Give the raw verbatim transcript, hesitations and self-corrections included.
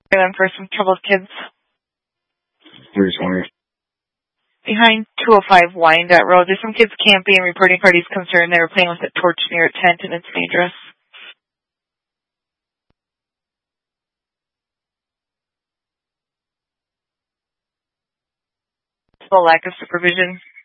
Them for some troubled kids. three twenty. Behind two oh five Wyandotte Road, there's some kids camping and reporting parties concerned they were playing with a torch near a tent and it's dangerous. The lack of supervision.